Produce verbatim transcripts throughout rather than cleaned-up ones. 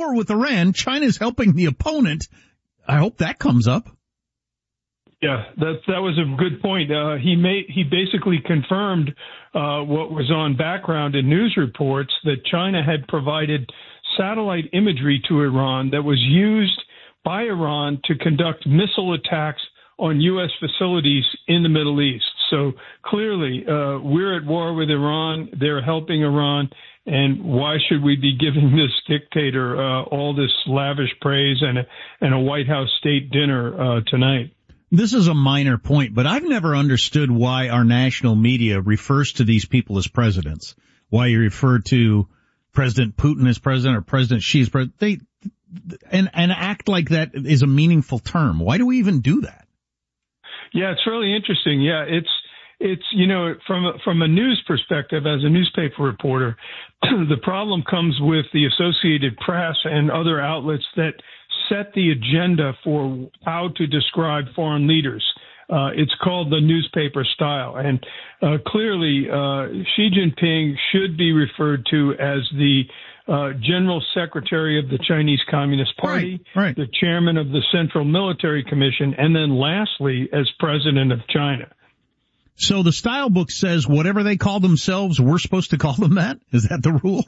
war with Iran. China's helping the opponent. I hope that comes up. Yeah, that that was a good point. Uh, he made he basically confirmed uh, what was on background in news reports that China had provided satellite imagery to Iran that was used by Iran to conduct missile attacks on U S facilities in the Middle East. So clearly, uh, we're at war with Iran. They're helping Iran. And why should we be giving this dictator uh, all this lavish praise and a, and a White House state dinner uh, tonight? This is a minor point, but I've never understood why our national media refers to these people as presidents. Why you refer to President Putin as president or President Xi as president. They, and, and act like that is a meaningful term. Why do we even do that? Yeah, it's really interesting. Yeah, it's, it's, you know, from, from a news perspective, as a newspaper reporter, the problem comes with the Associated Press and other outlets that set the agenda for how to describe foreign leaders. Uh, it's called the newspaper style. And uh, clearly, uh, Xi Jinping should be referred to as the uh, General Secretary of the Chinese Communist Party, right, right. the Chairman of the Central Military Commission, and then lastly, as President of China. So the style book says whatever they call themselves, we're supposed to call them that? Is that the rule?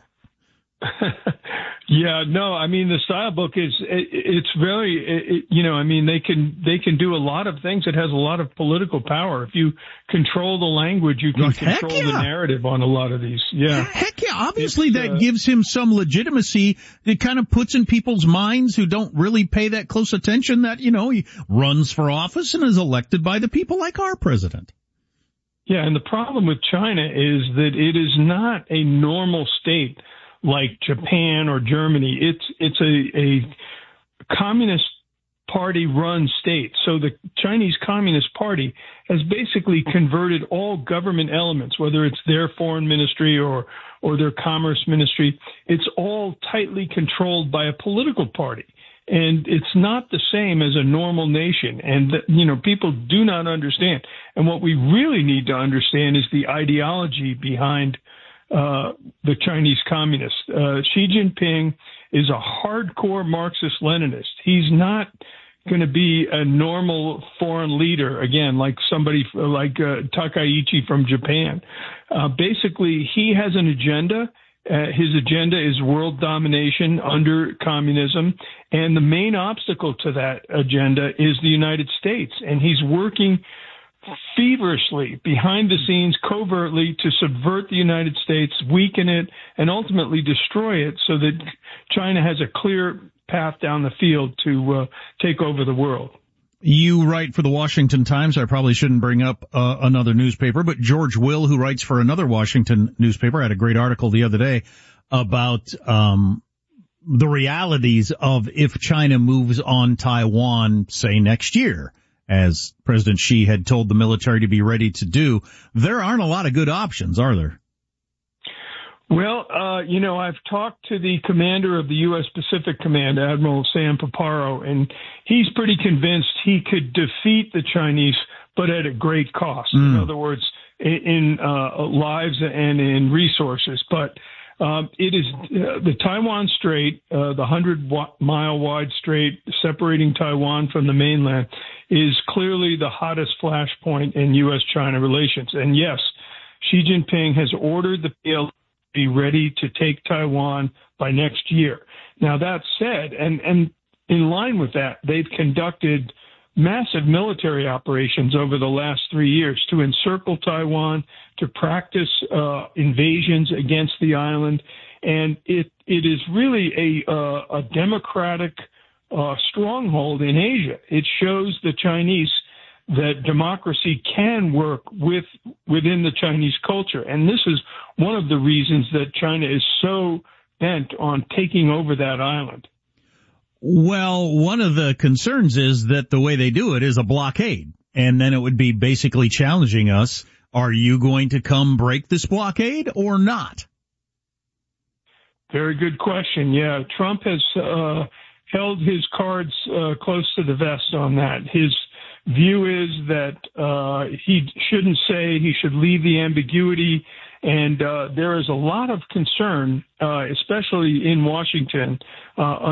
Yeah, no, I mean, the style book is, it, it's very, it, you know, I mean, they can, they can do a lot of things. It has a lot of political power. If you control the language, you can well, control yeah. the narrative on a lot of these. Yeah. Heck yeah. Obviously it's, that uh, gives him some legitimacy. It kind of puts in people's minds who don't really pay that close attention that, you know, he runs for office and is elected by the people like our president. Yeah. And the problem with China is that it is not a normal state like Japan or Germany. It's it's a, a communist party run state. So the Chinese Communist Party has basically converted all government elements, whether it's their foreign ministry or or their commerce ministry, it's all tightly controlled by a political party. And it's not the same as a normal nation. And, you know, people do not understand. And what we really need to understand is the ideology behind Uh, the Chinese communists. Uh, Xi Jinping is a hardcore Marxist-Leninist. He's not going to be a normal foreign leader, again, like somebody like uh, Takaichi from Japan. Uh, basically, he has an agenda. Uh, his agenda is world domination under communism. And the main obstacle to that agenda is the United States. And he's working feverishly behind the scenes, covertly, to subvert the United States, weaken it, and ultimately destroy it so that China has a clear path down the field to uh, take over the world. You write for the Washington Times. I probably shouldn't bring up uh, another newspaper, but George Will, who writes for another Washington newspaper, had a great article the other day about um the realities of if China moves on Taiwan, say, next year, as President Xi had told the military to be ready to do. There aren't a lot of good options, are there? Well, uh, you know, I've talked to the commander of the U S Pacific Command, Admiral Sam Paparo, and he's pretty convinced he could defeat the Chinese, but at a great cost. Mm. In other words, in, in uh, lives and in resources. But Um, it is uh, the Taiwan Strait, uh, the hundred-mile wide strait separating Taiwan from the mainland, is clearly the hottest flashpoint in U S China relations. And yes, Xi Jinping has ordered the P L A to be ready to take Taiwan by next year. Now, that said, and, and in line with that, they've conducted massive military operations over the last three years to encircle Taiwan, to practice uh, invasions against the island, and it it is really a uh, a democratic uh, stronghold in Asia. It shows the Chinese that democracy can work with within the Chinese culture, and this is one of the reasons that China is so bent on taking over that island. Well, one of the concerns is that the way they do it is a blockade, and then it would be basically challenging us. Are you going to come break this blockade or not? Very good question. Yeah, Trump has uh, held his cards uh, close to the vest on that. His view is that uh, he shouldn't say, he should leave the ambiguity. And uh, there is a lot of concern, uh, especially in Washington, uh,